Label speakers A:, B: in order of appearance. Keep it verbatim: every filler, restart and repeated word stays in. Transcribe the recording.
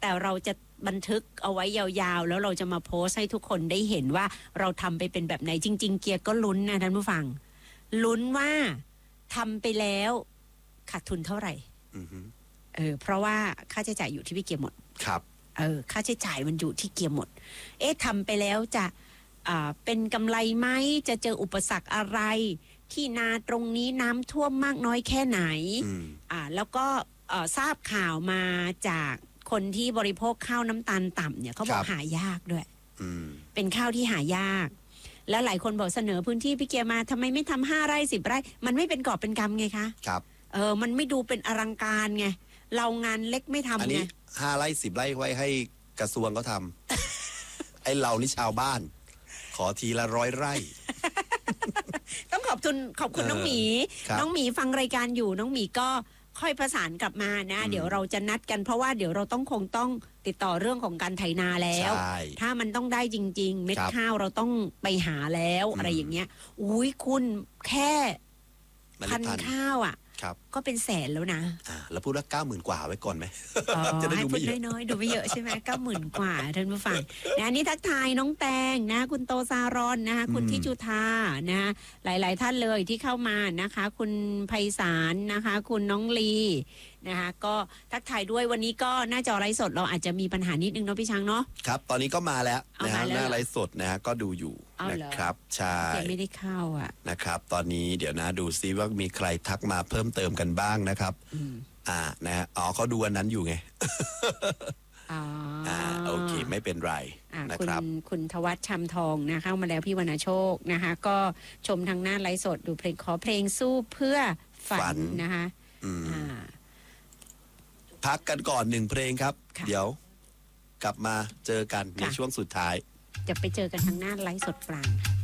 A: แต่เราจะบันทึกเอาไว้ยาวๆแล้วเราจะมาโพสให้ทุกคนได้เห็นว่าเราทำไปเป็นแบบไหนจริงๆเกียร์ก็ลุ้นนะท่านผู้ฟังลุ้นว่าทำไปแล้วขาดทุนเท่าไหร่เออเพราะว่าค่าใช้จ่ายอยู่ที่พี่เกียร์หมด
B: ครับ
A: เออค่าใช้จ่ายมันอยู่ที่เกียร์หมดเอ๊ะทำไปแล้วจะอ่าเป็นกำไรไหมจะเจออุปสรรคอะไรที่นาตรงนี้น้ำท่วมมากน้อยแค่ไหนอ่าแล้วก็ทราบข่าวมาจากคนที่บริโภคข้าวน้ำตาลต่ำเนี่ยเขาบอกหายากด้วยเป็นข้าวที่หายากแล้วหลายคนบอกเสนอพื้นที่พี่เกียร์มาทำไมไม่ทำห้าไร่สิบไร่มันไม่เป็นกอบเป็นกำไงคะ
B: ครับ
A: เออมันไม่ดูเป็นอลังการไงเรางานเล็กไม่ทำไงอันนี้
B: ห้าไร่สิบไร่ไว้ให้กระทรวงเขาทำ ไอ้เรานี่ชาวบ้านขอทีละร้อยไร่
A: ต้องขอบคุณขอบคุณน้องหมีน้องหมีฟังรายการอยู่น้องหมีก็ค่อยประสานกลับมานะเดี๋ยวเราจะนัดกันเพราะว่าเดี๋ยวเราต้องคงต้องติดต่อเรื่องของการไถนาแล้วถ้ามันต้องได้จริงๆเม็ดข้าวเราต้องไปหาแล้วอะไรอย่างเงี้ยอุ้ยคุณแค่พันข้าวอ่ะก็เป็นแสนแล้วนะ
B: อ่าแล้วพูดว่าเก้าหมื่นกว่าไว้ก่อนไหม
A: จะได้ดูไม่เยอะน้อยๆดูไม่เยอะใช่ไหมเก้าหมื่นกว่าท่านผู้ฟังนะนี่ทักทายน้องแตงนะคุณโตซารอนนะคะคุณทิจุธานะหลายๆท่านเลยที่เข้ามานะคะคุณไพศาลนะคะคุณน้องลีนะคะก็ทักทายด้วยวันนี้ก็หน้าจอไลฟ์สดเราอาจจะมีปัญหานิดนึงเนาะพี่ช้างเนาะ
B: ครับตอนนี้ก็มาแล้วนะฮะหน้าไลฟ์สดนะฮะก็ดูอยู่นะครับใช่
A: ไม่ได้เข้าอ่ะ
B: นะครับตอนนี้เดี๋ยวนะดูซิว่ามีใครทักมาเพิ่มเติมกันบ้างนะครับอ่านะฮะอ๋อเขาดูอันนั้นอยู่ไง
A: อ๋อ
B: อ่าโอเคไม่เป็นไรนะครับ
A: คุณทวัชชำทองนะเข้ามาแล้วพี่วรรณโชคนะคะก็ชมทางหน้าไลฟ์สดดูเพลงขอเพลงสู้เพื่อฝันนะคะอ่า
B: พักกันก่อนหนึ่งเพลงครับเดี๋ยวกลับมาเจอกันในช่วงสุดท้าย
A: จะไปเจอกันทางหน้าไลฟ์สดกลาง